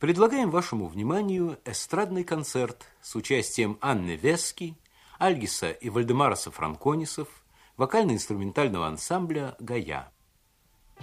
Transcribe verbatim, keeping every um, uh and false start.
Предлагаем вашему вниманию эстрадный концерт с участием Анны Вески, Альгиса и Вальдемараса Франконисов, вокально-инструментального ансамбля «Гая».